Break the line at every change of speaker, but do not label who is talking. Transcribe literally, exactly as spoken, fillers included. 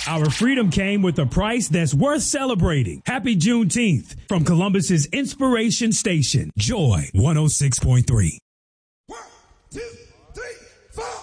Our freedom came with a price that's worth celebrating. Happy Juneteenth from Columbus's Inspiration Station, Joy one oh six point three.
One, two, three, four.